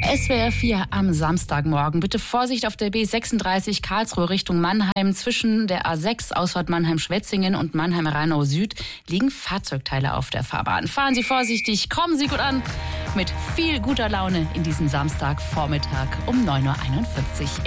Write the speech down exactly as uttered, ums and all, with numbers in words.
S W R vier am Samstagmorgen. Bitte Vorsicht auf der B sechsunddreißig Karlsruhe Richtung Mannheim. Zwischen der A sechs Ausfahrt Mannheim-Schwetzingen und Mannheim-Rheinau Süd liegen Fahrzeugteile auf der Fahrbahn. Fahren Sie vorsichtig, kommen Sie gut an. Mit viel guter Laune in diesen Samstagvormittag um neun Uhr einundvierzig.